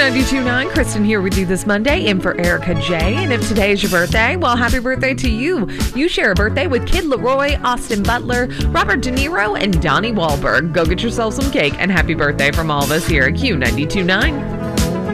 Q92.9, Kristen here with you this Monday, in for Erica J. And if today is your birthday, well, happy birthday to you. You share a birthday with Kid Leroy, Austin Butler, Robert De Niro, and Donnie Wahlberg. Go get yourself some cake, and happy birthday from all of us here at Q92.9.